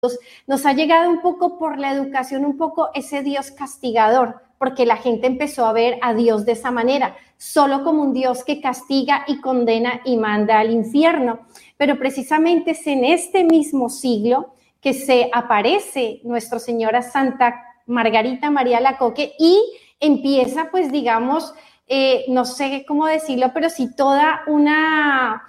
Nos ha llegado un poco por la educación, un poco ese Dios castigador, porque la gente empezó a ver a Dios de esa manera, solo como un Dios que castiga y condena y manda al infierno. Pero precisamente es en este mismo siglo que se aparece Nuestra Señora Santa Margarita María Alacoque y empieza, pues digamos, no sé cómo decirlo, pero sí toda una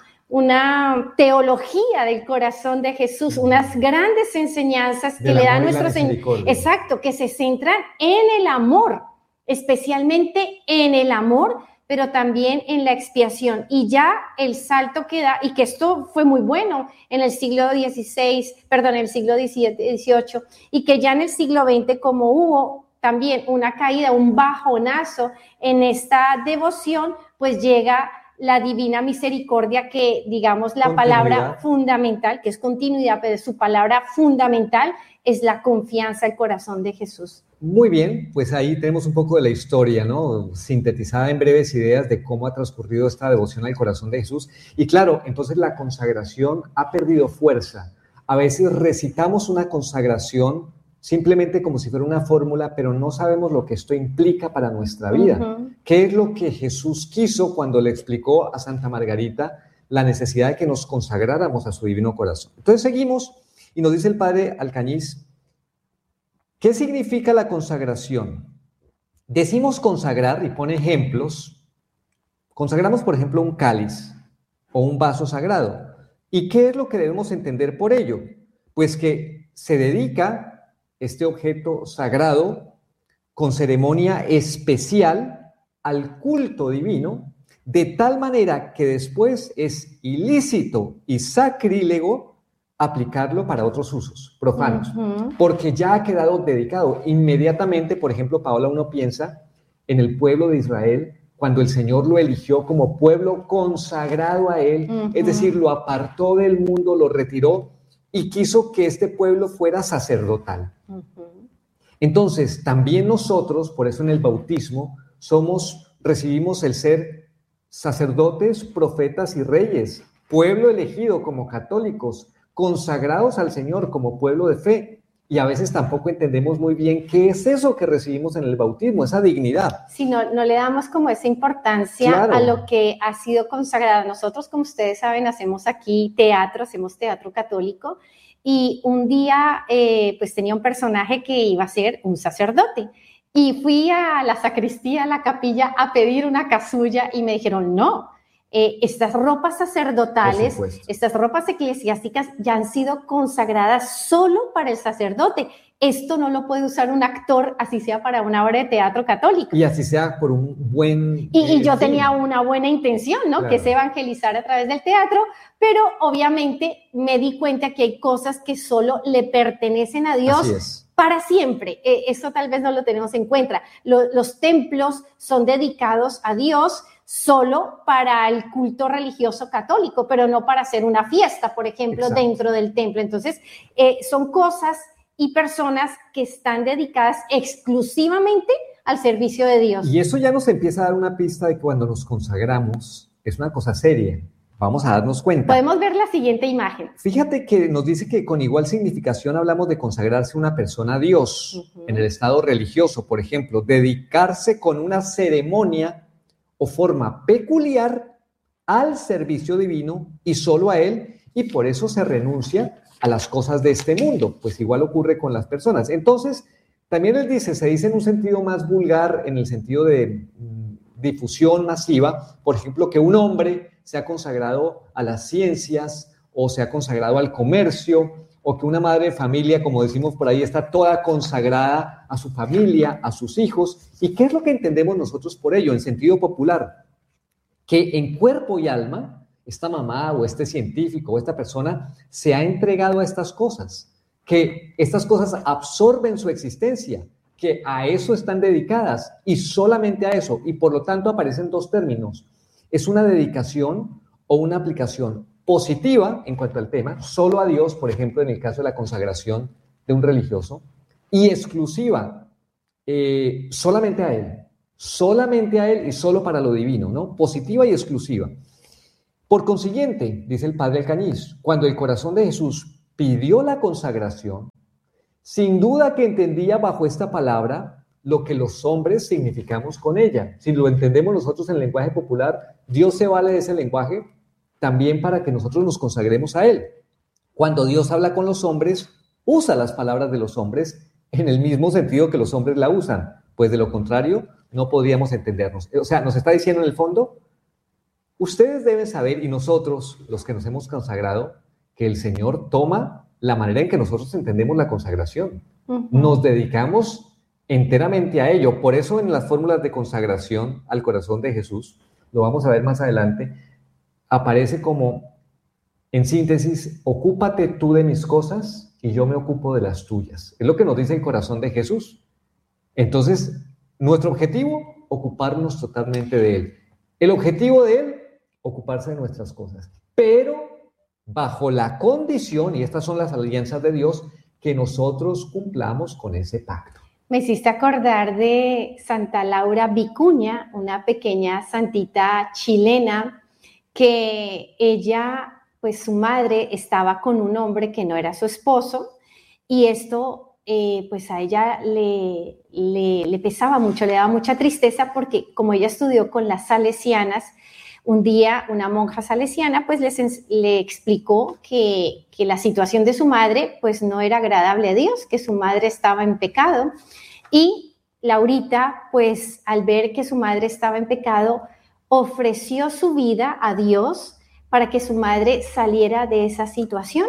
teología del corazón de Jesús, unas grandes enseñanzas que le da nuestro Señor. Exacto, que se centran en el amor, especialmente en el amor, pero también en la expiación. Y ya el salto que da, y que esto fue muy bueno en el siglo XVI, perdón, en el siglo XVII, y que ya en el siglo XX, como hubo también una caída, un bajonazo en esta devoción, pues llega la divina misericordia, que digamos la palabra fundamental, que es continuidad, pero su palabra fundamental es la confianza al corazón de Jesús. Muy bien, pues ahí tenemos un poco de la historia, ¿no? Sintetizada en breves ideas de cómo ha transcurrido esta devoción al corazón de Jesús. Y claro, entonces la consagración ha perdido fuerza. A veces recitamos una consagración simplemente como si fuera una fórmula, pero no sabemos lo que esto implica para nuestra vida. ¿Qué es lo que Jesús quiso cuando le explicó a Santa Margarita la necesidad de que nos consagráramos a su divino corazón? Entonces seguimos y nos dice el padre Alcañiz, ¿qué significa la consagración? Decimos consagrar y pone ejemplos. Consagramos, por ejemplo, un cáliz o un vaso sagrado. ¿Y qué es lo que debemos entender por ello? Pues que se dedica este objeto sagrado con ceremonia especial al culto divino, de tal manera que después es ilícito y sacrílego aplicarlo para otros usos profanos, porque ya ha quedado dedicado. Inmediatamente, por ejemplo, Paola, uno piensa en el pueblo de Israel, cuando el Señor lo eligió como pueblo consagrado a Él, es decir, lo apartó del mundo, lo retiró y quiso que este pueblo fuera sacerdotal. Entonces, también nosotros, por eso en el bautismo, recibimos el ser sacerdotes, profetas y reyes, pueblo elegido como católicos, consagrados al Señor como pueblo de fe. Y a veces tampoco entendemos muy bien qué es eso que recibimos en el bautismo, esa dignidad. Sí, no le damos como esa importancia a lo que ha sido consagrado. Nosotros, como ustedes saben, hacemos aquí teatro, hacemos teatro católico, y un día pues tenía un personaje que iba a ser un sacerdote. Y fui a la sacristía, a la capilla, a pedir una casulla y me dijeron, no, estas ropas sacerdotales, estas ropas eclesiásticas ya han sido consagradas solo para el sacerdote. Esto no lo puede usar un actor, así sea para una obra de teatro católico. Y así sea por un buen... Y yo tenía una buena intención, ¿no? Claro. Que es evangelizar a través del teatro, pero obviamente me di cuenta que hay cosas que solo le pertenecen a Dios para siempre. Eso tal vez no lo tenemos en cuenta. Los templos son dedicados a Dios solo para el culto religioso católico, pero no para hacer una fiesta, por ejemplo, dentro del templo. Entonces, son cosas y personas que están dedicadas exclusivamente al servicio de Dios. Y eso ya nos empieza a dar una pista de que cuando nos consagramos es una cosa seria. Vamos a darnos cuenta. Podemos ver la siguiente imagen. Fíjate que nos dice que con igual significación hablamos de consagrarse una persona a Dios en el estado religioso, por ejemplo, dedicarse con una ceremonia o forma peculiar al servicio divino y solo a Él, y por eso se renuncia a las cosas de este mundo. Pues igual ocurre con las personas. Entonces, también él dice, se dice en un sentido más vulgar, en el sentido de difusión masiva, por ejemplo, que un hombre se ha consagrado a las ciencias o se ha consagrado al comercio, o que una madre de familia, como decimos por ahí, está toda consagrada a su familia, a sus hijos. ¿Y qué es lo que entendemos nosotros por ello, en sentido popular? Que en cuerpo y alma, esta mamá o este científico o esta persona se ha entregado a estas cosas, que estas cosas absorben su existencia, que a eso están dedicadas y solamente a eso, y por lo tanto aparecen dos términos. Es una dedicación o una aplicación positiva en cuanto al tema, solo a Dios, por ejemplo, en el caso de la consagración de un religioso, y exclusiva, solamente a Él y solo para lo divino, ¿no? Positiva y exclusiva. Por consiguiente, dice el padre Alcañiz, cuando el corazón de Jesús pidió la consagración, sin duda que entendía bajo esta palabra lo que los hombres significamos con ella. Si lo entendemos nosotros en el lenguaje popular, Dios se vale de ese lenguaje también para que nosotros nos consagremos a Él. Cuando Dios habla con los hombres, usa las palabras de los hombres en el mismo sentido que los hombres la usan, pues de lo contrario no podríamos entendernos. O sea, nos está diciendo en el fondo, ustedes deben saber, y nosotros, los que nos hemos consagrado, que el Señor toma la manera en que nosotros entendemos la consagración. Nos dedicamos enteramente a ello. Por eso en las fórmulas de consagración al corazón de Jesús, lo vamos a ver más adelante, aparece como, en síntesis, ocúpate tú de mis cosas y yo me ocupo de las tuyas. Es lo que nos dice el corazón de Jesús. Entonces, nuestro objetivo, ocuparnos totalmente de Él. El objetivo de Él, ocuparse de nuestras cosas. Pero bajo la condición, y estas son las alianzas de Dios, que nosotros cumplamos con ese pacto. Me hiciste acordar de Santa Laura Vicuña, una pequeña santita chilena, que ella, pues su madre estaba con un hombre que no era su esposo, y esto pues a ella le pesaba mucho, le daba mucha tristeza, porque como ella estudió con las salesianas, un día una monja salesiana pues le explicó que la situación de su madre pues no era agradable a Dios, que su madre estaba en pecado, y Laurita pues al ver que su madre estaba en pecado ofreció su vida a Dios para que su madre saliera de esa situación,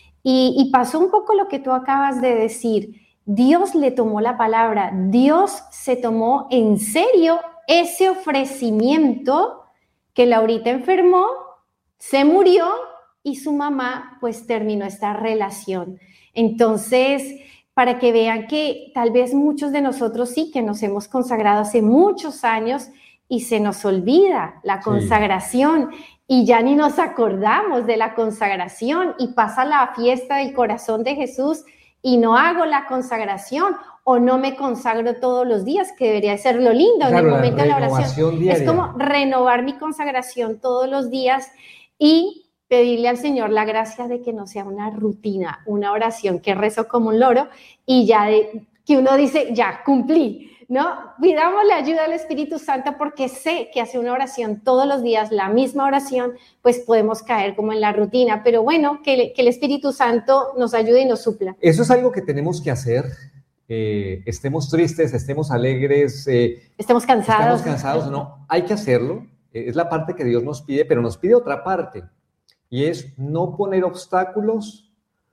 y pasó un poco lo que tú acabas de decir. Dios le tomó la palabra, Dios se tomó en serio ese ofrecimiento, que Laurita enfermó, se murió y su mamá pues terminó esta relación. Entonces, para que vean que tal vez muchos de nosotros sí que nos hemos consagrado hace muchos años y se nos olvida la consagración, y ya ni nos acordamos de la consagración, y pasa la fiesta del corazón de Jesús y no hago la consagración, o no me consagro todos los días, que debería ser lo lindo, claro, en el momento de la oración. Diaria. Es como renovar mi consagración todos los días y pedirle al Señor la gracia de que no sea una rutina, una oración que rezo como un loro y ya que uno dice, ya cumplí, ¿no? Pidamos la ayuda del Espíritu Santo, porque sé que hacer una oración todos los días, la misma oración, pues podemos caer como en la rutina, pero bueno, que el Espíritu Santo nos ayude y nos supla. Eso es algo que tenemos que hacer. Estemos tristes, estemos alegres, estemos cansados, no, hay que hacerlo. Es la parte que Dios nos pide, pero nos pide otra parte, y es no poner obstáculos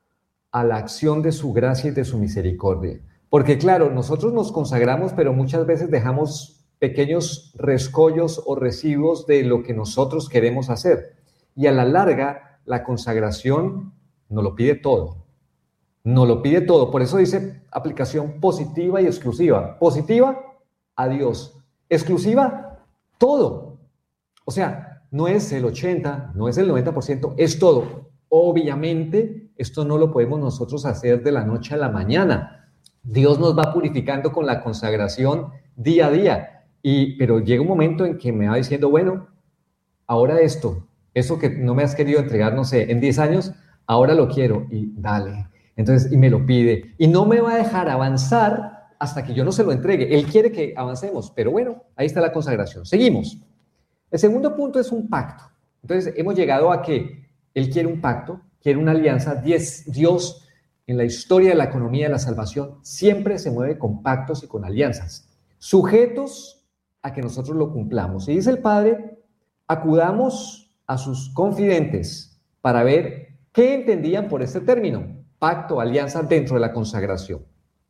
a la acción de su gracia y de su misericordia. Porque claro, nosotros nos consagramos, pero muchas veces dejamos pequeños rescollos o residuos de lo que nosotros queremos hacer, y a la larga la consagración nos lo pide todo. Nos lo pide todo. Por eso dice aplicación positiva y exclusiva. Positiva, a Dios. Exclusiva, todo. O sea, no es el 80, no es el 90%, es todo. Obviamente, esto no lo podemos nosotros hacer de la noche a la mañana. Dios nos va purificando con la consagración día a día. Pero llega un momento en que me va diciendo, bueno, ahora eso que no me has querido entregar, no sé, en 10 años, ahora lo quiero, y dale. Entonces, y me lo pide, y no me va a dejar avanzar hasta que yo no se lo entregue. Él quiere que avancemos, pero bueno, ahí está la consagración. Seguimos. El segundo punto es un pacto. Entonces, hemos llegado a que Él quiere un pacto, quiere una alianza. Dios, en la historia de la economía de la salvación, siempre se mueve con pactos y con alianzas, sujetos a que nosotros lo cumplamos. Y dice el Padre, acudamos a sus confidentes para ver qué entendían por este término. Pacto, alianza dentro de la consagración.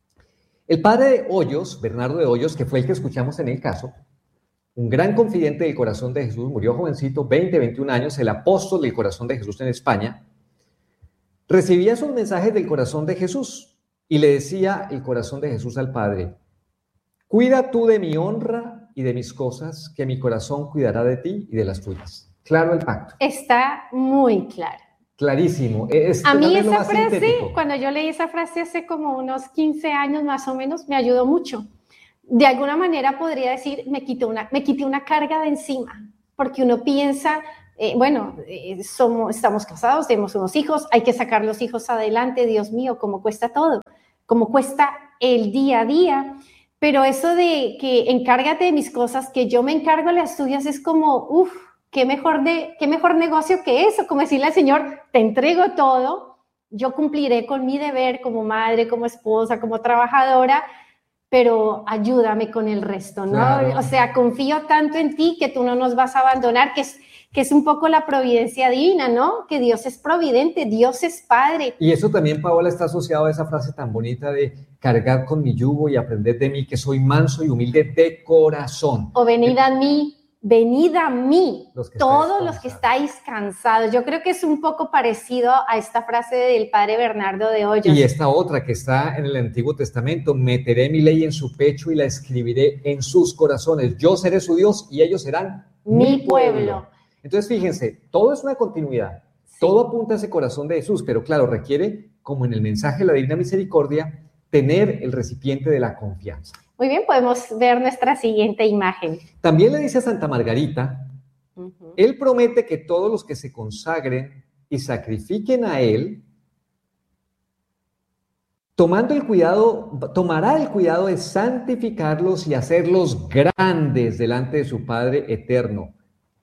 El padre de Hoyos, Bernardo de Hoyos, que fue el que escuchamos en el caso, un gran confidente del corazón de Jesús, murió jovencito, 21 años, el apóstol del corazón de Jesús en España, recibía sus mensajes del corazón de Jesús y le decía el corazón de Jesús al Padre, cuida tú de mi honra y de mis cosas, que mi corazón cuidará de ti y de las tuyas. Claro el pacto. Está muy claro. Clarísimo. A mí esa frase, cuando yo leí esa frase hace como unos 15 años más o menos, me ayudó mucho. De alguna manera podría decir, me quité una carga de encima, porque uno piensa, estamos casados, tenemos unos hijos, hay que sacar los hijos adelante, Dios mío, cómo cuesta todo, cómo cuesta el día a día. Pero eso de que encárgate de mis cosas, que yo me encargo de las tuyas, es como, qué mejor negocio que eso, como decirle al Señor, te entrego todo, yo cumpliré con mi deber como madre, como esposa, como trabajadora, pero ayúdame con el resto, ¿no? Claro. O sea, confío tanto en ti que tú no nos vas a abandonar, que es un poco la providencia divina, ¿no? Que Dios es providente, Dios es Padre. Y eso también, Paola, está asociado a esa frase tan bonita de cargar con mi yugo y aprender de mí, que soy manso y humilde de corazón. O venid a mí, todos los que estáis cansados. Yo creo que es un poco parecido a esta frase del padre Bernardo de Hoyos. Y esta otra que está en el Antiguo Testamento, meteré mi ley en su pecho y la escribiré en sus corazones. Yo seré su Dios y ellos serán mi pueblo. Entonces, fíjense, todo es una continuidad. Sí. Todo apunta a ese corazón de Jesús, pero claro, requiere, como en el mensaje de la Divina Misericordia, tener el recipiente de la confianza. Muy bien, podemos ver nuestra siguiente imagen. También le dice a Santa Margarita, él promete que todos los que se consagren y sacrifiquen a él, tomará el cuidado de santificarlos y hacerlos grandes delante de su Padre eterno.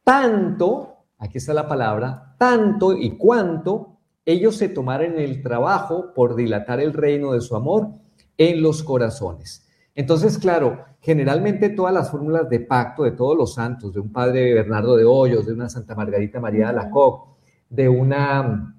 Tanto, aquí está la palabra, tanto y cuanto ellos se tomaren el trabajo por dilatar el reino de su amor en los corazones. Entonces, claro, generalmente todas las fórmulas de pacto de todos los santos, de un padre Bernardo de Hoyos, de una Santa Margarita María de Alacoque, de una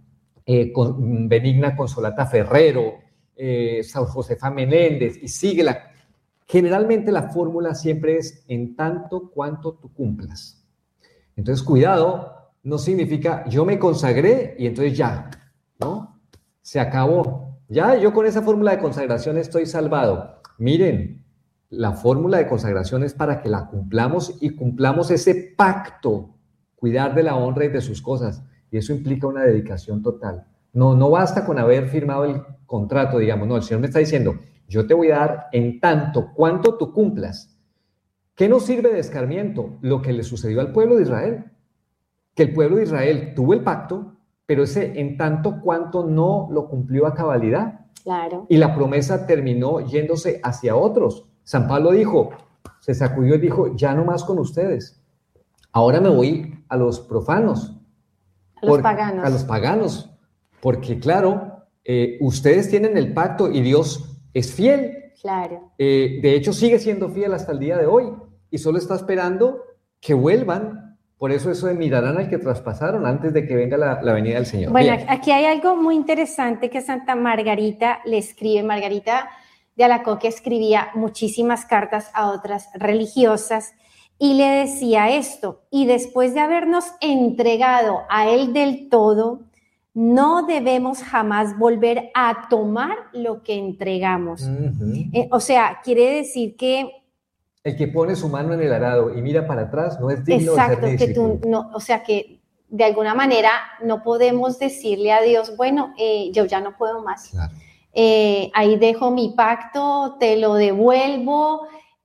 Benigna Consolata Ferrero, San Josefa Menéndez, y síguela. Generalmente la fórmula siempre es en tanto cuanto tú cumplas. Entonces, cuidado, no significa yo me consagré y entonces ya, ¿no? Se acabó. Ya, yo con esa fórmula de consagración estoy salvado. Miren, la fórmula de consagración es para que la cumplamos y cumplamos ese pacto, cuidar de la honra y de sus cosas, y eso implica una dedicación total. No basta con haber firmado el contrato, digamos, no, el Señor me está diciendo, yo te voy a dar en tanto cuanto tú cumplas. ¿Qué nos sirve de escarmiento? Lo que le sucedió al pueblo de Israel, que el pueblo de Israel tuvo el pacto, pero ese en tanto cuanto no lo cumplió a cabalidad. Claro. Y la promesa terminó yéndose hacia otros. San Pablo dijo, se sacudió y dijo, ya no más con ustedes. Ahora me voy a los profanos. A los paganos. A los paganos. Porque claro, ustedes tienen el pacto y Dios es fiel. Claro. De hecho, sigue siendo fiel hasta el día de hoy. Y solo está esperando que vuelvan. Por eso de mirarán al que traspasaron antes de que venga la venida del Señor. Bueno, bien. Aquí hay algo muy interesante que Santa Margarita le escribe. Margarita de Alacoque escribía muchísimas cartas a otras religiosas y le decía esto: y después de habernos entregado a Él del todo, no debemos jamás volver a tomar lo que entregamos. O sea, quiere decir que el que pone su mano en el arado y mira para atrás no es digno de ser discípulo. Exacto, que tú no, o sea que de alguna manera no podemos decirle a Dios, bueno, yo ya no puedo más. Claro. Ahí dejo mi pacto, te lo devuelvo.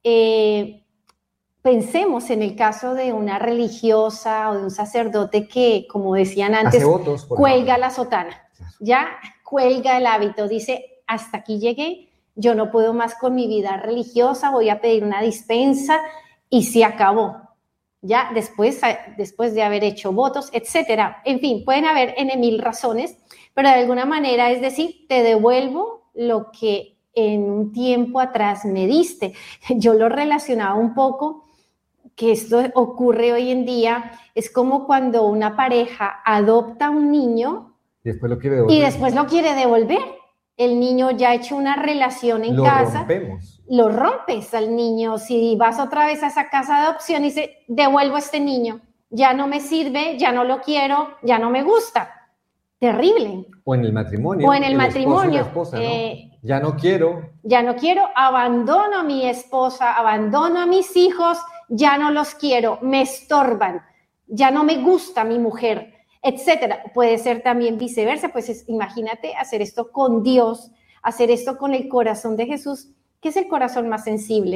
Pensemos en el caso de una religiosa o de un sacerdote que, como decían antes, cuelga la sotana, ya cuelga el hábito, dice, hasta aquí llegué. Yo no puedo más con mi vida religiosa, voy a pedir una dispensa y se acabó. Ya después de haber hecho votos, etcétera. En fin, pueden haber mil razones, pero de alguna manera es decir, te devuelvo lo que en un tiempo atrás me diste. Yo lo relacionaba un poco, que esto ocurre hoy en día, es como cuando una pareja adopta a un niño y después lo quiere devolver. El niño ya ha hecho una relación en casa, lo rompes al niño. Si vas otra vez a esa casa de adopción y dices, devuelvo a este niño, ya no me sirve, ya no lo quiero, ya no me gusta. Terrible. O en el matrimonio. Esposa, ¿no? Ya no quiero, abandono a mi esposa, abandono a mis hijos, ya no los quiero, me estorban, ya no me gusta mi mujer, etcétera. Puede ser también viceversa, pues imagínate hacer esto con Dios, hacer esto con el corazón de Jesús, que es el corazón más sensible.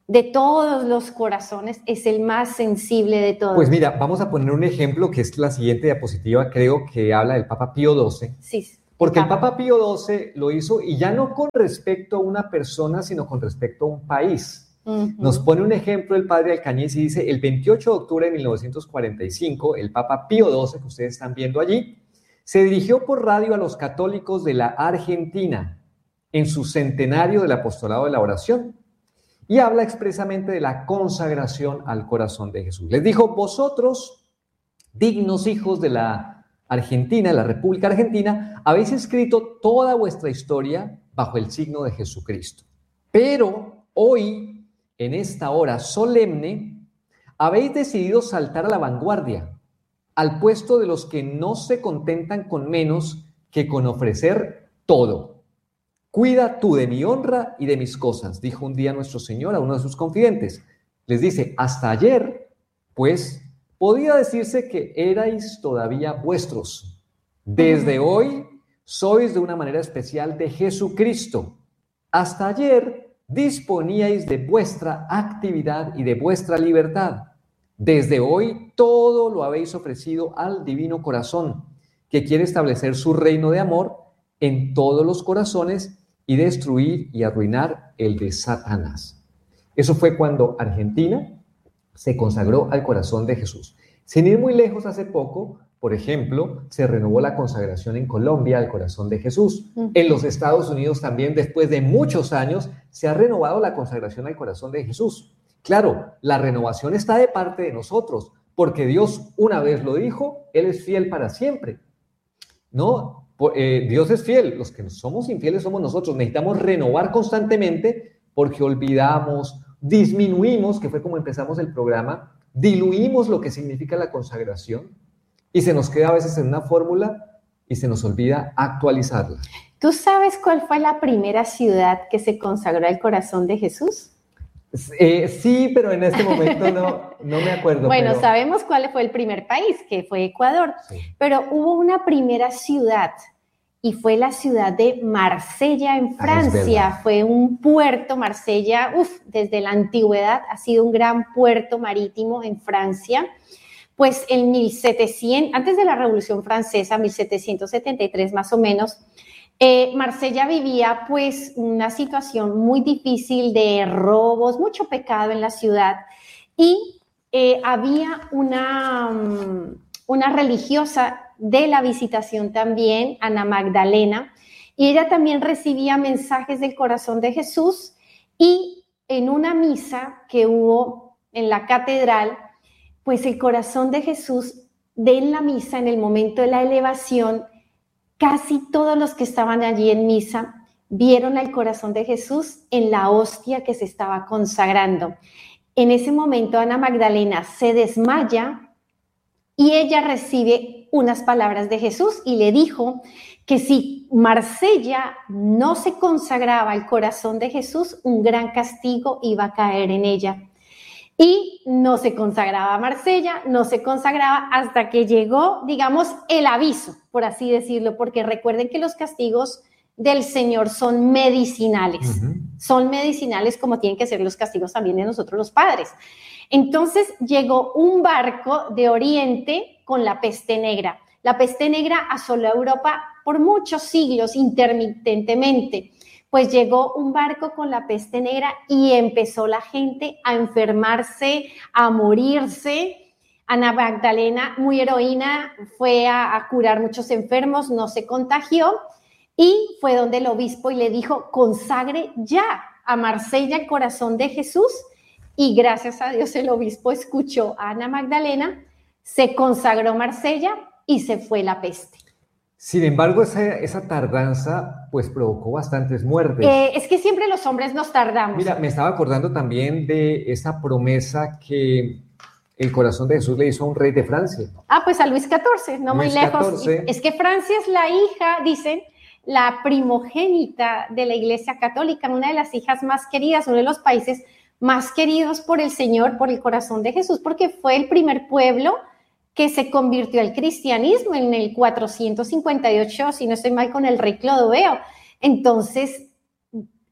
de todos los corazones, es el más sensible de todos. Pues mira, vamos a poner un ejemplo que es la siguiente diapositiva, creo que habla del Papa Pío XII. Sí. Porque el Papa Pío XII lo hizo, y ya no con respecto a una persona, sino con respecto a un país. Nos pone un ejemplo el padre Alcañiz y dice, el 28 de octubre de 1945, el Papa Pío XII, que ustedes están viendo allí, se dirigió por radio a los católicos de la Argentina en su centenario del apostolado de la oración y habla expresamente de la consagración al corazón de Jesús. Les dijo, vosotros, dignos hijos de la Argentina, la República Argentina, habéis escrito toda vuestra historia bajo el signo de Jesucristo. Pero hoy, en esta hora solemne, habéis decidido saltar a la vanguardia, al puesto de los que no se contentan con menos que con ofrecer todo. Cuida tú de mi honra y de mis cosas, dijo un día nuestro Señor a uno de sus confidentes. Les dice, hasta ayer, pues, podía decirse que erais todavía vuestros. Desde hoy, sois de una manera especial de Jesucristo. Hasta ayer, disponíais de vuestra actividad y de vuestra libertad. Desde hoy todo lo habéis ofrecido al Divino Corazón, que quiere establecer su reino de amor en todos los corazones y destruir y arruinar el de Satanás. Eso fue cuando Argentina se consagró al corazón de Jesús. Sin ir muy lejos, hace poco, por ejemplo, se renovó la consagración en Colombia al corazón de Jesús. En los Estados Unidos también, después de muchos años, se ha renovado la consagración al corazón de Jesús. Claro, la renovación está de parte de nosotros, porque Dios una vez lo dijo, Él es fiel para siempre. ¿No? Dios es fiel, los que somos infieles somos nosotros. Necesitamos renovar constantemente porque olvidamos, disminuimos, que fue como empezamos el programa, diluimos lo que significa la consagración y se nos queda a veces en una fórmula y se nos olvida actualizarla. ¿Tú sabes cuál fue la primera ciudad que se consagró al corazón de Jesús? Sí, pero en este momento no me acuerdo. Bueno, sabemos cuál fue el primer país, que fue Ecuador, sí. Pero hubo una primera ciudad y fue la ciudad de Marsella en Francia. Fue un puerto, Marsella, desde la antigüedad ha sido un gran puerto marítimo en Francia. Pues en 1700, antes de la Revolución Francesa, 1773 más o menos, Marsella vivía pues una situación muy difícil de robos, mucho pecado en la ciudad y había una religiosa de la Visitación también, Ana Magdalena, y ella también recibía mensajes del corazón de Jesús y en una misa que hubo en la catedral, pues el corazón de Jesús en la misa, en el momento de la elevación, casi todos los que estaban allí en misa vieron al corazón de Jesús en la hostia que se estaba consagrando. En ese momento Ana Magdalena se desmaya y ella recibe unas palabras de Jesús y le dijo que si Marsella no se consagraba al corazón de Jesús, un gran castigo iba a caer en ella. Y no se consagraba a Marsella, no se consagraba hasta que llegó, digamos, el aviso, por así decirlo, porque recuerden que los castigos del Señor son medicinales. Son medicinales como tienen que ser los castigos también de nosotros los padres. Entonces llegó un barco de Oriente con la peste negra. La peste negra asoló a Europa por muchos siglos intermitentemente. Pues llegó un barco con la peste negra y empezó la gente a enfermarse, a morirse. Ana Magdalena, muy heroína, fue a curar muchos enfermos, no se contagió y fue donde el obispo y le dijo, consagre ya a Marsella el corazón de Jesús, y gracias a Dios el obispo escuchó a Ana Magdalena, se consagró Marsella y se fue la peste. Sin embargo, esa tardanza pues provocó bastantes muertes. Es que siempre los hombres nos tardamos. Mira, me estaba acordando también de esa promesa que el corazón de Jesús le hizo a un rey de Francia. Pues a Luis XIV, no muy lejos. Es que Francia es la hija, dicen, la primogénita de la Iglesia Católica, una de las hijas más queridas, uno de los países más queridos por el Señor, por el corazón de Jesús, porque fue el primer pueblo que se convirtió al cristianismo en el 458, si no estoy mal, con el rey Clodoveo. Entonces,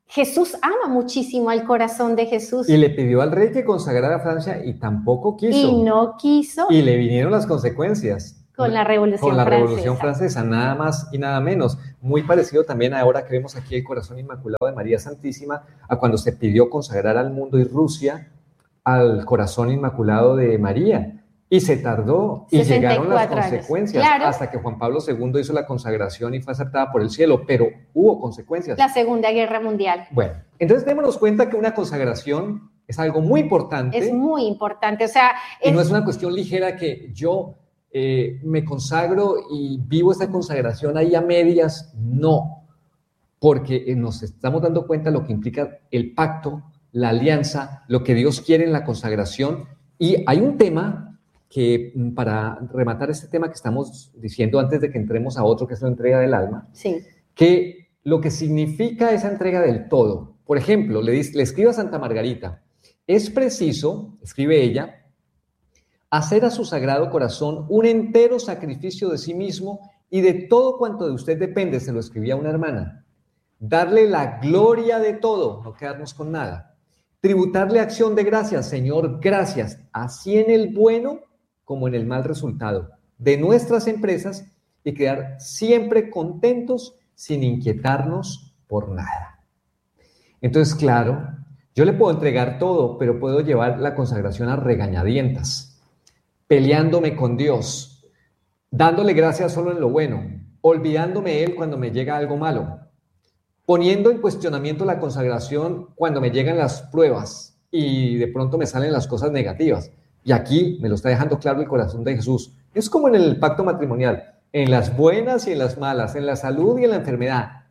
Jesús ama muchísimo al corazón de Jesús. Y le pidió al rey que consagrara a Francia y tampoco quiso. Y no quiso. Y le vinieron las consecuencias. Con la Revolución Francesa, nada más y nada menos. Muy parecido también ahora que vemos aquí el corazón inmaculado de María Santísima, a cuando se pidió consagrar al mundo y Rusia al corazón inmaculado de María. Y se tardó y llegaron las consecuencias, claro, hasta que Juan Pablo II hizo la consagración y fue aceptada por el cielo, pero hubo consecuencias. La Segunda Guerra Mundial. Bueno, entonces démonos cuenta que una consagración es algo muy importante. Es muy importante, o sea... Y no es una cuestión ligera que yo me consagro y vivo esta consagración ahí a medias, no, porque nos estamos dando cuenta de lo que implica el pacto, la alianza, lo que Dios quiere en la consagración. Y hay un tema que, para rematar este tema que estamos diciendo antes de que entremos a otro, que es la entrega del alma, sí, que lo que significa esa entrega del todo. Por ejemplo, le escribe a Santa Margarita: es preciso, escribe ella, hacer a su sagrado corazón un entero sacrificio de sí mismo y de todo cuanto de usted depende, se lo escribía una hermana. Darle la gloria de todo, no quedarnos con nada. Tributarle acción de gracias, Señor, gracias, así en el bueno como en el mal resultado de nuestras empresas, y quedar siempre contentos sin inquietarnos por nada. Entonces, claro, yo le puedo entregar todo, pero puedo llevar la consagración a regañadientas, peleándome con Dios, dándole gracias solo en lo bueno, olvidándome de Él cuando me llega algo malo, poniendo en cuestionamiento la consagración cuando me llegan las pruebas y de pronto me salen las cosas negativas. Y aquí me lo está dejando claro el corazón de Jesús. Es como en el pacto matrimonial, en las buenas y en las malas, en la salud y en la enfermedad.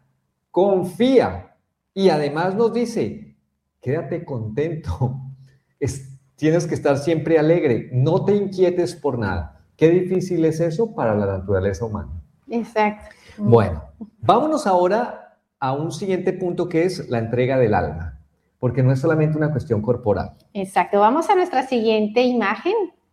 Confía. Y además nos dice, quédate contento. Tienes que estar siempre alegre. No te inquietes por nada. Qué difícil es eso para la naturaleza humana. Exacto. Bueno, vámonos ahora a un siguiente punto, que es la entrega del alma. Porque no es solamente una cuestión corporal. Exacto. Vamos a nuestra siguiente imagen.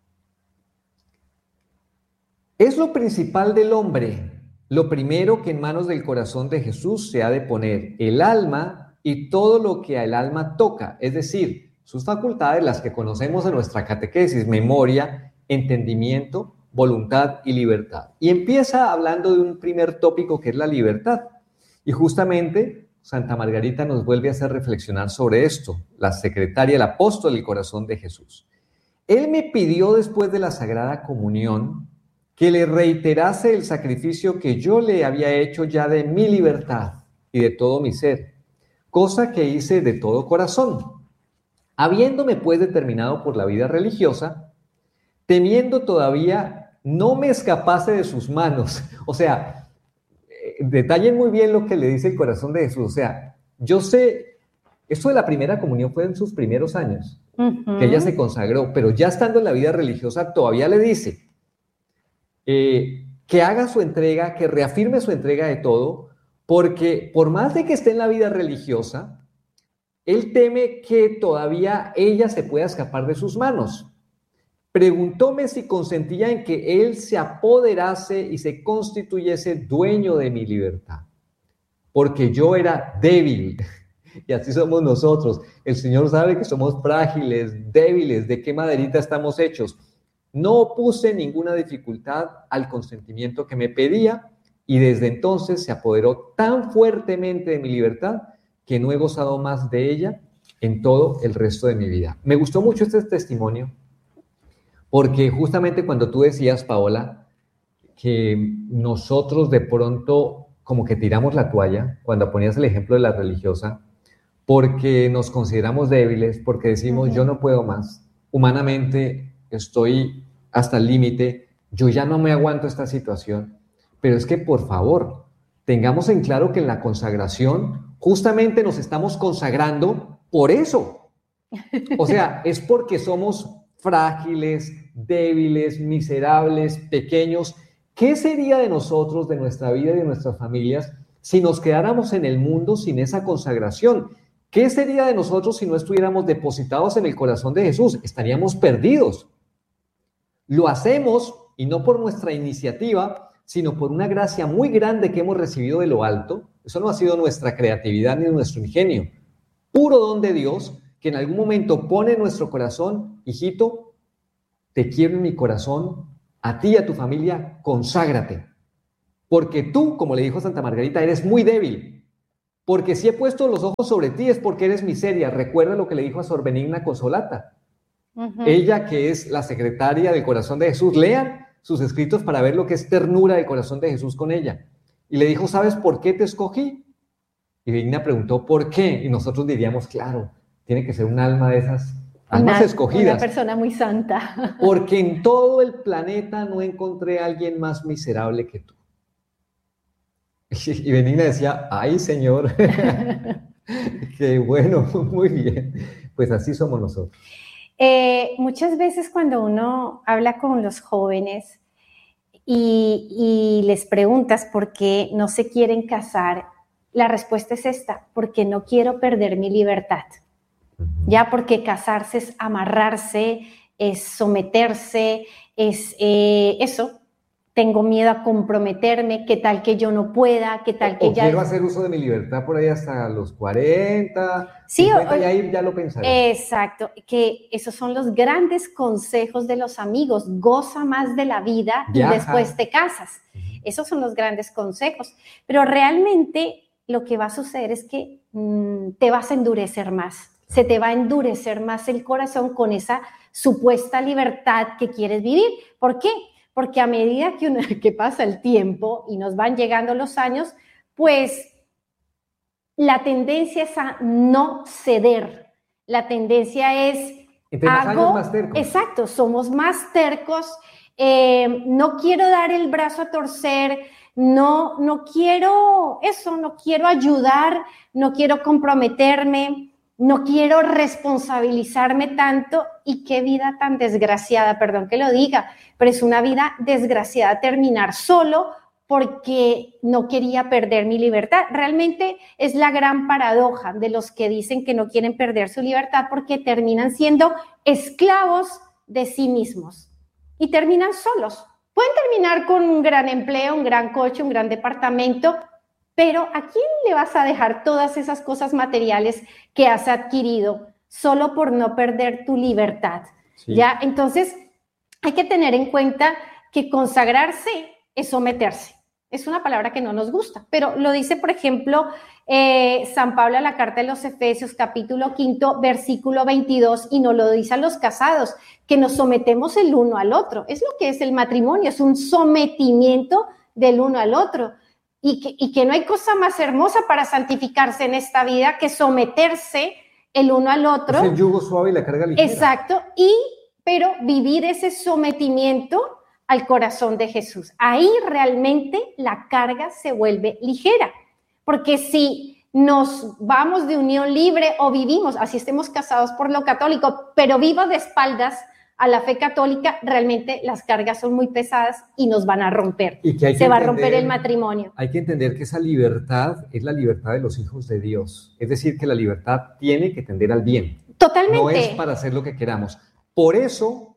Es lo principal del hombre, lo primero que en manos del corazón de Jesús se ha de poner, el alma y todo lo que al alma toca, es decir, sus facultades, las que conocemos en nuestra catequesis: memoria, entendimiento, voluntad y libertad. Y empieza hablando de un primer tópico, que es la libertad. Y justamente Santa Margarita nos vuelve a hacer reflexionar sobre esto, la secretaria, el apóstol del corazón de Jesús. Él me pidió, después de la Sagrada Comunión, que le reiterase el sacrificio que yo le había hecho ya de mi libertad y de todo mi ser, cosa que hice de todo corazón. Habiéndome pues determinado por la vida religiosa, temiendo todavía no me escapase de sus manos. O sea, detallen muy bien lo que le dice el corazón de Jesús. O sea, yo sé, esto de la primera comunión fue en sus primeros años, que ella se consagró, pero ya estando en la vida religiosa todavía le dice que haga su entrega, que reafirme su entrega de todo, porque por más de que esté en la vida religiosa, él teme que todavía ella se pueda escapar de sus manos. Preguntóme si consentía en que él se apoderase y se constituyese dueño de mi libertad, porque yo era débil, y así somos nosotros. El Señor sabe que somos frágiles, débiles, de qué maderita estamos hechos. No opuse ninguna dificultad al consentimiento que me pedía, y desde entonces se apoderó tan fuertemente de mi libertad que no he gozado más de ella en todo el resto de mi vida. Me gustó mucho este testimonio, porque justamente cuando tú decías, Paola, que nosotros de pronto como que tiramos la toalla, cuando ponías el ejemplo de la religiosa, porque nos consideramos débiles, porque decimos, yo no puedo más, humanamente estoy hasta el límite, yo ya no me aguanto esta situación. Pero es que, por favor, tengamos en claro que en la consagración justamente nos estamos consagrando por eso. O sea, es porque somos frágiles, débiles, miserables, pequeños. ¿Qué sería de nosotros, de nuestra vida y de nuestras familias, si nos quedáramos en el mundo sin esa consagración? ¿Qué sería de nosotros si no estuviéramos depositados en el corazón de Jesús? Estaríamos perdidos. Lo hacemos, y no por nuestra iniciativa, sino por una gracia muy grande que hemos recibido de lo alto. Eso no ha sido nuestra creatividad ni nuestro ingenio. puro don de Dios que en algún momento pone en nuestro corazón, hijito, te quiero en mi corazón, a ti y a tu familia, conságrate. Porque tú, como le dijo Santa Margarita, eres muy débil. Porque si he puesto los ojos sobre ti es porque eres miseria. Recuerda lo que le dijo a Sor Benigna Consolata. Ella, que es la secretaria del corazón de Jesús, lean sus escritos para ver lo que es ternura del corazón de Jesús con ella. Y le dijo, ¿sabes por qué te escogí? Y Benigna preguntó, ¿por qué? Y nosotros diríamos, claro, tiene que ser un alma de esas almas escogidas. Una persona muy santa. Porque en todo el planeta no encontré a alguien más miserable que tú. Y Benigna decía, ay, Señor, qué bueno, muy bien. Pues así somos nosotros. Muchas veces cuando uno habla con los jóvenes y les preguntas por qué no se quieren casar, la respuesta es esta, porque no quiero perder mi libertad. Ya, porque casarse es amarrarse, es someterse, es eso. Tengo miedo a comprometerme, qué tal que yo no pueda, qué tal que ya... quiero hacer uso de mi libertad por ahí hasta los 40, sí, 50, y ahí ya lo pensaré. Exacto, que esos son los grandes consejos de los amigos, goza más de la vida y después te casas. Esos son los grandes consejos, pero realmente lo que va a suceder es que te vas a endurecer más, se te va a endurecer más el corazón con esa supuesta libertad que quieres vivir. ¿Por qué? Porque a medida que pasa el tiempo y nos van llegando los años, pues la tendencia es a no ceder. La tendencia es... Entre más años, más tercos. Exacto, somos más tercos. No quiero dar el brazo a torcer, no quiero eso, no quiero ayudar, no quiero comprometerme, no quiero responsabilizarme tanto. Y qué vida tan desgraciada, perdón que lo diga, pero es una vida desgraciada terminar solo porque no quería perder mi libertad. Realmente es la gran paradoja de los que dicen que no quieren perder su libertad porque terminan siendo esclavos de sí mismos y terminan solos. Pueden terminar con un gran empleo, un gran coche, un gran departamento, pero ¿a quién le vas a dejar todas esas cosas materiales que has adquirido solo por no perder tu libertad? Sí. ¿Ya? Entonces, hay que tener en cuenta que consagrarse es someterse. Es una palabra que no nos gusta, pero lo dice, por ejemplo, San Pablo en la carta de los Efesios, capítulo 5, versículo 22, y nos lo dice a los casados, que nos sometemos el uno al otro. Es lo que es el matrimonio, es un sometimiento del uno al otro. Y que no hay cosa más hermosa para santificarse en esta vida que someterse el uno al otro. Es el yugo suave y la carga ligera. Exacto, pero vivir ese sometimiento al corazón de Jesús. Ahí realmente la carga se vuelve ligera, porque si nos vamos de unión libre o vivimos, así estemos casados por lo católico, pero vivo de espaldas a la fe católica, realmente las cargas son muy pesadas y nos van a romper. Y que se va a romper el matrimonio. Hay que entender que esa libertad es la libertad de los hijos de Dios. Es decir, que la libertad tiene que tender al bien. Totalmente. No es para hacer lo que queramos. Por eso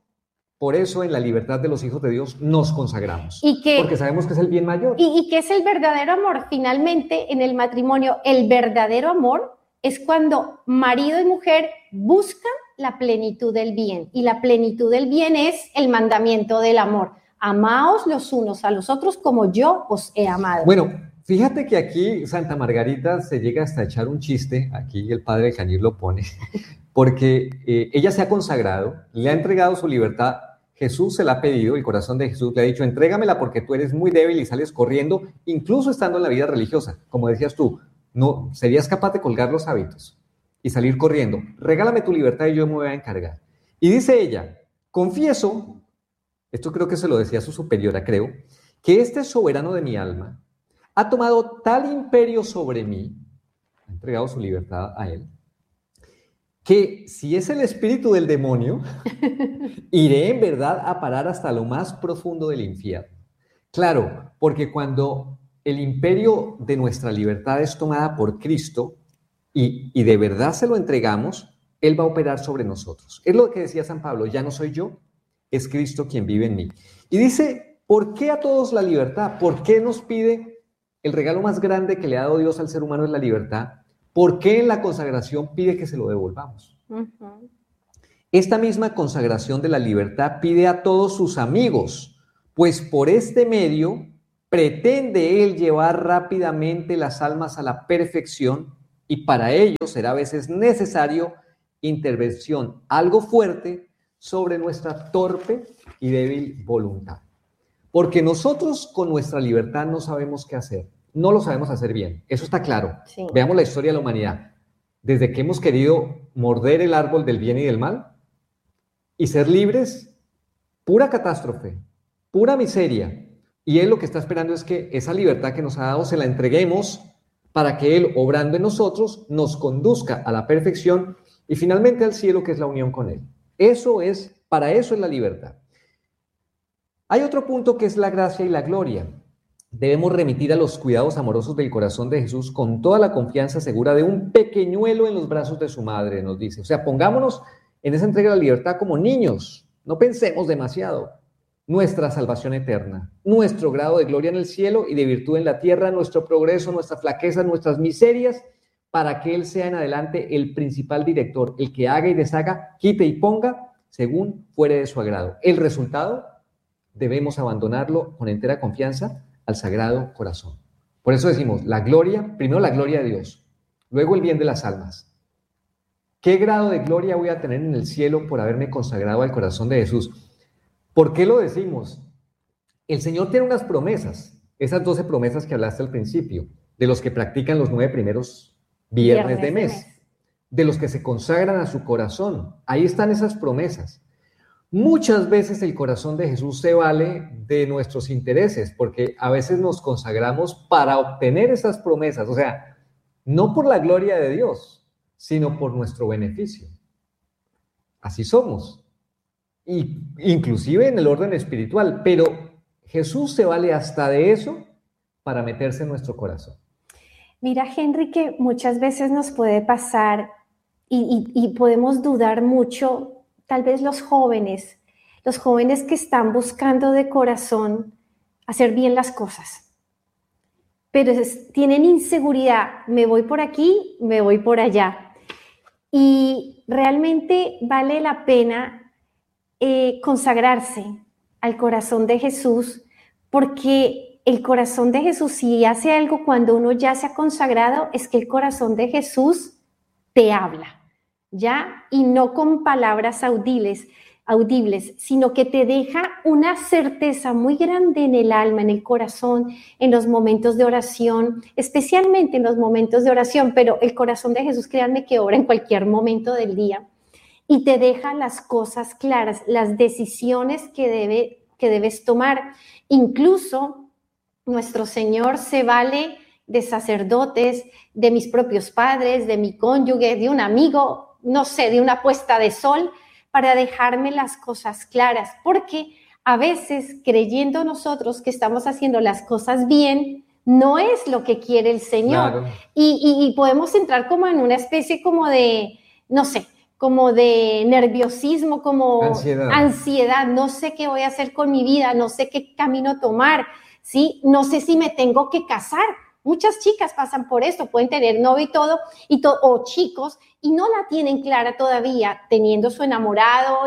en la libertad de los hijos de Dios nos consagramos. Porque sabemos que es el bien mayor. Y que es el verdadero amor. Finalmente, en el matrimonio, el verdadero amor es cuando marido y mujer buscan la plenitud del bien. Y la plenitud del bien es el mandamiento del amor. Amaos los unos a los otros como yo os he amado. Bueno, fíjate que aquí Santa Margarita se llega hasta echar un chiste, aquí el padre Cañiz lo pone, porque ella se ha consagrado, le ha entregado su libertad, Jesús se la ha pedido, el corazón de Jesús le ha dicho, entrégamela porque tú eres muy débil y sales corriendo, incluso estando en la vida religiosa, como decías tú, no serías capaz de colgar los hábitos y salir corriendo, regálame tu libertad y yo me voy a encargar. Y dice ella, confieso, esto creo que se lo decía a su superiora, creo, que este soberano de mi alma ha tomado tal imperio sobre mí, ha entregado su libertad a él, que si es el espíritu del demonio, iré en verdad a parar hasta lo más profundo del infierno. Claro, porque cuando el imperio de nuestra libertad es tomada por Cristo y de verdad se lo entregamos, Él va a operar sobre nosotros. Es lo que decía San Pablo, ya no soy yo, es Cristo quien vive en mí. Y dice, ¿por qué a todos la libertad? ¿Por qué nos pide el regalo más grande que le ha dado Dios al ser humano es la libertad? ¿por qué en la consagración pide que se lo devolvamos? Esta misma consagración de la libertad pide a todos sus amigos, pues por este medio pretende él llevar rápidamente las almas a la perfección y para ello será a veces necesario intervención algo fuerte sobre nuestra torpe y débil voluntad. Porque nosotros con nuestra libertad no sabemos qué hacer, no lo sabemos hacer bien, eso está claro. Sí. Veamos la historia de la humanidad. Desde que hemos querido morder el árbol del bien y del mal y ser libres, pura catástrofe, pura miseria. Y Él lo que está esperando es que esa libertad que nos ha dado se la entreguemos para que Él, obrando en nosotros, nos conduzca a la perfección y finalmente al cielo, que es la unión con Él. Para eso es la libertad. Hay otro punto que es la gracia y la gloria. Debemos remitir a los cuidados amorosos del corazón de Jesús con toda la confianza segura de un pequeñuelo en los brazos de su madre, nos dice. O sea, pongámonos en esa entrega de la libertad como niños. No pensemos demasiado. Nuestra salvación eterna, nuestro grado de gloria en el cielo y de virtud en la tierra, nuestro progreso, nuestra flaqueza, nuestras miserias, para que Él sea en adelante el principal director, el que haga y deshaga, quite y ponga, según fuere de su agrado. El resultado, debemos abandonarlo con entera confianza al Sagrado Corazón. Por eso decimos, la gloria, primero la gloria de Dios, luego el bien de las almas. ¿Qué grado de gloria voy a tener en el cielo por haberme consagrado al corazón de Jesús? ¿Por qué lo decimos? El Señor tiene unas promesas, esas 12 promesas que hablaste al principio, de los que practican los 9 primeros viernes de mes, de los que se consagran a su corazón. Ahí están esas promesas. Muchas veces el corazón de Jesús se vale de nuestros intereses, porque a veces nos consagramos para obtener esas promesas, o sea, no por la gloria de Dios, sino por nuestro beneficio. Así somos. Y inclusive en el orden espiritual, pero Jesús se vale hasta de eso para meterse en nuestro corazón. Mira, Henry, que muchas veces nos puede pasar y podemos dudar mucho, tal vez los jóvenes que están buscando de corazón hacer bien las cosas, pero tienen inseguridad, me voy por aquí, me voy por allá, y realmente vale la pena consagrarse al corazón de Jesús, porque el corazón de Jesús, si hace algo cuando uno ya se ha consagrado, es que el corazón de Jesús te habla, ¿ya? Y no con palabras audibles, sino que te deja una certeza muy grande en el alma, en el corazón, en los momentos de oración, especialmente en los momentos de oración, pero el corazón de Jesús, créanme que obra en cualquier momento del día. Y te deja las cosas claras, las decisiones que debes tomar. Incluso nuestro Señor se vale de sacerdotes, de mis propios padres, de mi cónyuge, de un amigo, no sé, de una puesta de sol, para dejarme las cosas claras. Porque a veces, creyendo nosotros que estamos haciendo las cosas bien, no es lo que quiere el Señor. Claro. Y podemos entrar como en una especie como de, no sé, como de nerviosismo, como ansiedad, no sé qué voy a hacer con mi vida, no sé qué camino tomar, ¿sí? No sé si me tengo que casar. Muchas chicas pasan por esto, pueden tener novio y todo, o chicos, y no la tienen clara todavía, teniendo su enamorado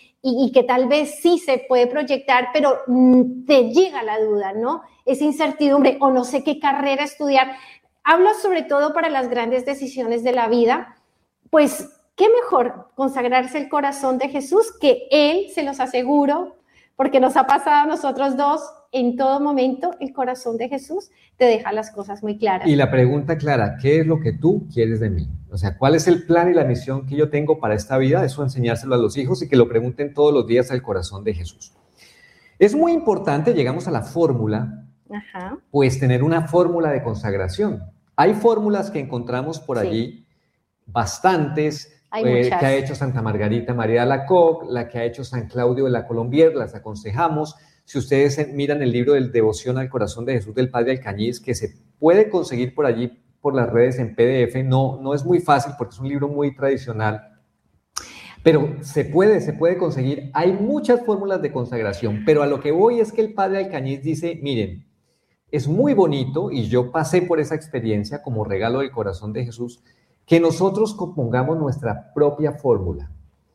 y que tal vez sí se puede proyectar, pero te llega la duda, ¿no? Esa incertidumbre, o no sé qué carrera estudiar. Hablo sobre todo para las grandes decisiones de la vida, pues qué mejor consagrarse el corazón de Jesús, que Él, se los aseguro, porque nos ha pasado a nosotros dos, en todo momento el corazón de Jesús te deja las cosas muy claras. Y la pregunta clara, ¿qué es lo que tú quieres de mí? O sea, ¿cuál es el plan y la misión que yo tengo para esta vida? Eso enseñárselo a los hijos y que lo pregunten todos los días al corazón de Jesús. Es muy importante, llegamos a la fórmula, pues tener una fórmula de consagración. Hay fórmulas que encontramos por allí, bastantes, que ha hecho Santa Margarita María de Alacoque, la que ha hecho San Claudio de la Colombière, las aconsejamos. Si ustedes miran el libro del Devoción al Corazón de Jesús del Padre Alcañiz, que se puede conseguir por allí, por las redes en PDF, no es muy fácil porque es un libro muy tradicional, pero se puede conseguir. Hay muchas fórmulas de consagración, pero a lo que voy es que el Padre Alcañiz dice, miren, es muy bonito, y yo pasé por esa experiencia como regalo del corazón de Jesús, que nosotros compongamos nuestra propia fórmula,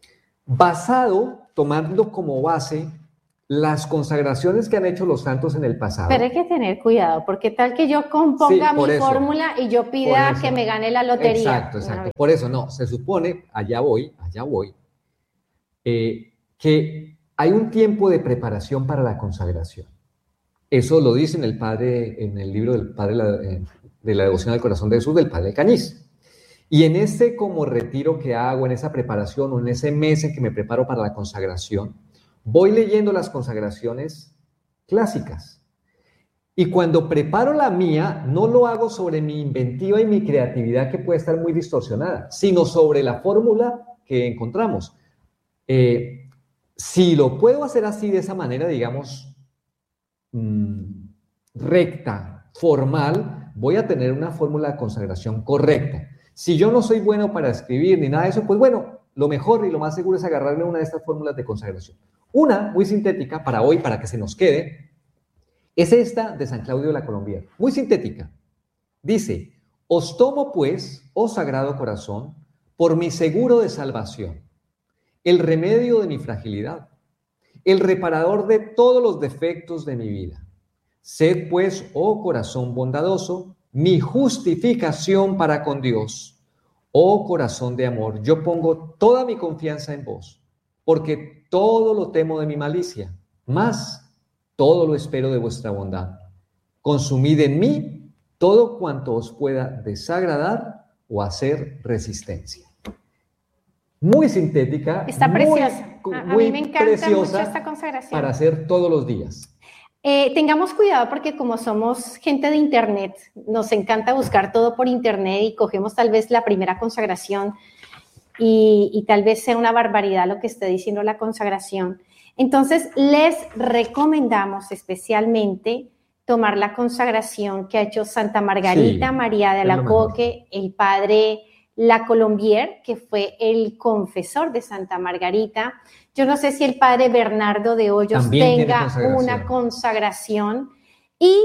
tomando como base las consagraciones que han hecho los santos en el pasado. Pero hay que tener cuidado, porque tal que yo componga mi fórmula y yo pida que me gane la lotería. Exacto. Por eso no, se supone, allá voy, que hay un tiempo de preparación para la consagración. Eso lo dice en el libro del Padre de la Devoción al Corazón de Jesús, del Padre Cañiz. Y en este como retiro que hago, en esa preparación o en ese mes en que me preparo para la consagración, voy leyendo las consagraciones clásicas. Y cuando preparo la mía, no lo hago sobre mi inventiva y mi creatividad, que puede estar muy distorsionada, sino sobre la fórmula que encontramos. Si lo puedo hacer así, de esa manera, digamos, recta, formal, voy a tener una fórmula de consagración correcta. Si yo no soy bueno para escribir ni nada de eso, pues bueno, lo mejor y lo más seguro es agarrarme una de estas fórmulas de consagración. Una muy sintética para hoy, para que se nos quede, es esta de San Claudio de la Colombier. Muy sintética. Dice: os tomo pues, oh Sagrado Corazón, por mi seguro de salvación, el remedio de mi fragilidad, el reparador de todos los defectos de mi vida. Sed pues, oh corazón bondadoso, mi justificación para con Dios. Oh corazón de amor, yo pongo toda mi confianza en vos, porque todo lo temo de mi malicia, mas todo lo espero de vuestra bondad. Consumid en mí todo cuanto os pueda desagradar o hacer resistencia. Muy sintética. Está preciosa. A mí me encanta mucho esta consagración. Para hacer todos los días. Tengamos cuidado porque como somos gente de internet, nos encanta buscar todo por internet y cogemos tal vez la primera consagración y tal vez sea una barbaridad lo que esté diciendo la consagración. Entonces, les recomendamos especialmente tomar la consagración que ha hecho Santa Margarita María de Alacoque, el padre La Colombier, que fue el confesor de Santa Margarita. Yo no sé si el padre Bernardo de Hoyos también tenga una consagración. Y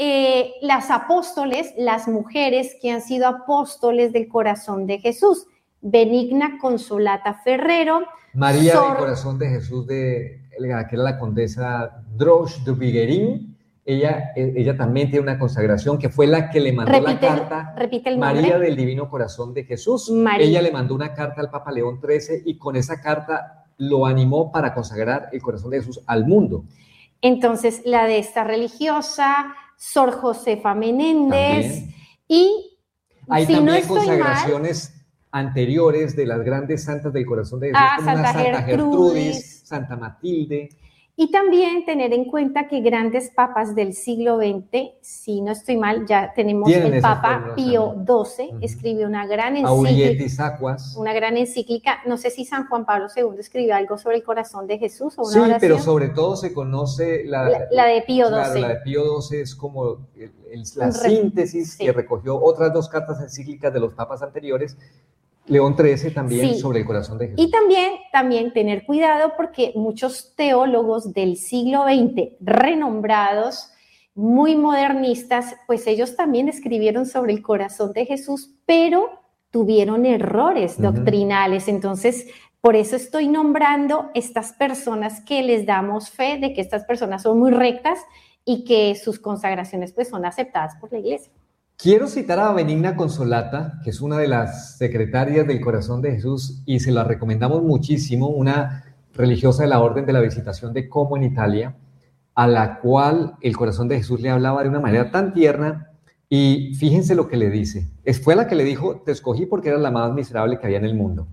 las apóstoles, las mujeres que han sido apóstoles del corazón de Jesús, Benigna Consolata Ferrero, María del Corazón de Jesús, que era la condesa Droche de Viguerín. Ella también tiene una consagración que fue la que le mandó la carta. Repite el nombre. María del Divino Corazón de Jesús. Ella le mandó una carta al Papa León XIII y con esa carta lo animó para consagrar el corazón de Jesús al mundo. Entonces, la de esta religiosa, Sor Josefa Menéndez, también. Y hay si también no consagraciones anteriores de las grandes santas del corazón de Jesús, como Santa Gertrudis, Santa Matilde. Y también tener en cuenta que grandes papas del siglo XX, si no estoy mal, ya tenemos el Papa Pío XII, escribió una gran encíclica. Una gran encíclica. No sé si San Juan Pablo II escribió algo sobre el corazón de Jesús o una oración. Pero sobre todo se conoce la de Pío XII. Claro, la de Pío XII es como la síntesis que recogió otras dos cartas encíclicas de los papas anteriores. León XIII también sobre el corazón de Jesús. Y también tener cuidado porque muchos teólogos del siglo XX renombrados, muy modernistas, pues ellos también escribieron sobre el corazón de Jesús, pero tuvieron errores doctrinales. Entonces, por eso estoy nombrando estas personas que les damos fe de que estas personas son muy rectas y que sus consagraciones pues son aceptadas por la Iglesia. Quiero citar a Benigna Consolata, que es una de las secretarias del Corazón de Jesús y se la recomendamos muchísimo, una religiosa de la Orden de la Visitación de Como en Italia, a la cual el Corazón de Jesús le hablaba de una manera tan tierna y fíjense lo que le dice. Fue la que le dijo: te escogí porque eras la más miserable que había en el mundo.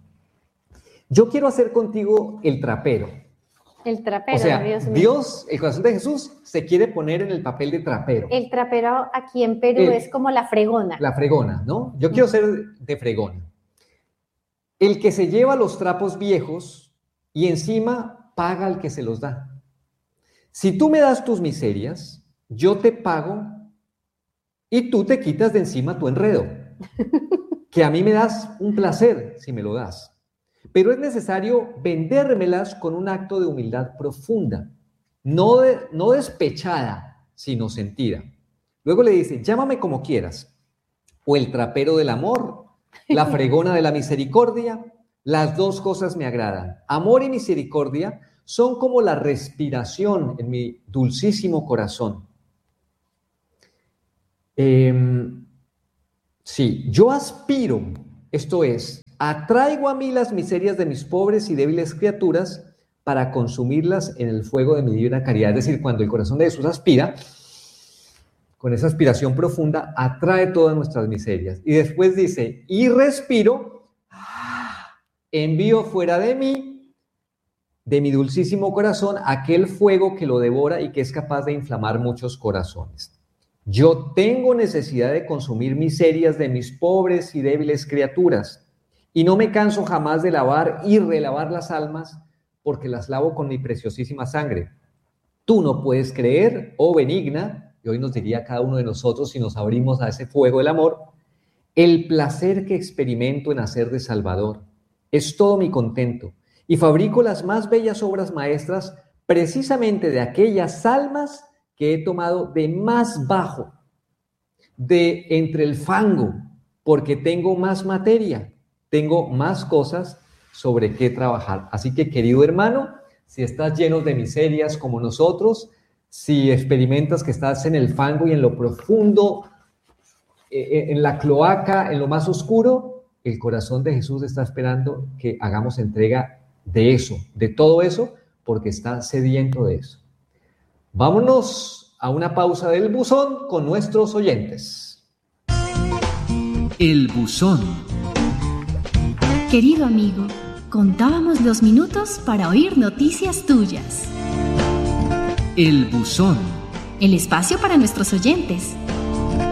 Yo quiero hacer contigo el trapero. El trapero, o sea, Dios mío. Dios, el corazón de Jesús, se quiere poner en el papel de trapero. El trapero aquí en Perú es como la fregona. La fregona, ¿no? Yo quiero ser de fregona. El que se lleva los trapos viejos y encima paga al que se los da. Si tú me das tus miserias, yo te pago y tú te quitas de encima tu enredo. Que a mí me das un placer si me lo das. Pero es necesario vendérmelas con un acto de humildad profunda, no despechada, sino sentida. Luego le dice: llámame como quieras, o el trapero del amor, la fregona de la misericordia. Las dos cosas me agradan. Amor y misericordia son como la respiración en mi dulcísimo corazón. Sí, yo aspiro, esto es, atraigo a mí las miserias de mis pobres y débiles criaturas para consumirlas en el fuego de mi divina caridad. Es decir, cuando el corazón de Jesús aspira, con esa aspiración profunda, atrae todas nuestras miserias. Y después dice, y respiro, envío fuera de mí, de mi dulcísimo corazón, aquel fuego que lo devora y que es capaz de inflamar muchos corazones. Yo tengo necesidad de consumir miserias de mis pobres y débiles criaturas, y no me canso jamás de lavar y relavar las almas, porque las lavo con mi preciosísima sangre. Tú no puedes creer, oh benigna, y hoy nos diría cada uno de nosotros, si nos abrimos a ese fuego del amor, el placer que experimento en hacer de Salvador. Es todo mi contento, y fabrico las más bellas obras maestras precisamente de aquellas almas que he tomado de más bajo, de entre el fango, porque tengo más materia, tengo más cosas sobre qué trabajar. Así que, querido hermano, si estás lleno de miserias como nosotros, si experimentas que estás en el fango y en lo profundo, en la cloaca, en lo más oscuro, el corazón de Jesús está esperando que hagamos entrega de eso, de todo eso, porque está sediento de eso. Vámonos a una pausa del buzón con nuestros oyentes. El buzón. Querido amigo, contábamos los minutos para oír noticias tuyas. El buzón. El espacio para nuestros oyentes.